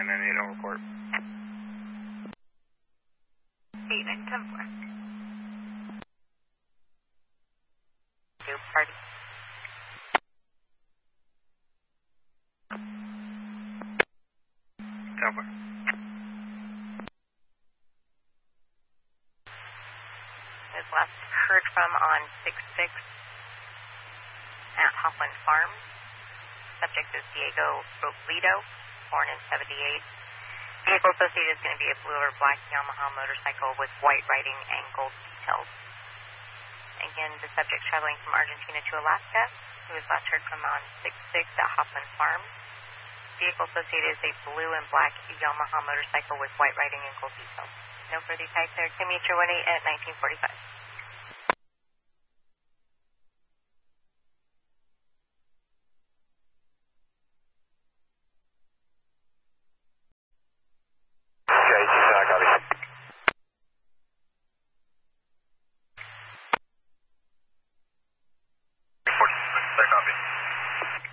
998 on report. 8974. Party. Over. Was last heard from on 6-6 at Hopland Farms. Subject is Diego Robledo, born in 78. Vehicle associated is going to be a blue or black Yamaha motorcycle with white writing and gold details. Again, the subject traveling from Argentina to Alaska, who was last heard from on 6-6 at Hopland Farms. Vehicle associated is a blue and black Yamaha motorcycle with white writing and gold details. No further type there. Can meet your 18 at 1945.